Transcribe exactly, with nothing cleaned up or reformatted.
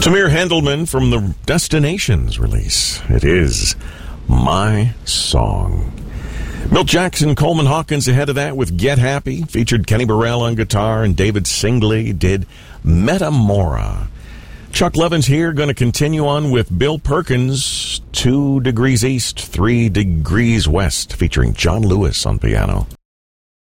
Tamir Handelman from the Destinations release. It is My Song. Milt Jackson, Coleman Hawkins ahead of that with Get Happy. Featured Kenny Burrell on guitar, and David Singley did Metamora. Chuck Levin's here, going to continue on with Bill Perkins, Two Degrees East, Three Degrees West, featuring John Lewis on piano.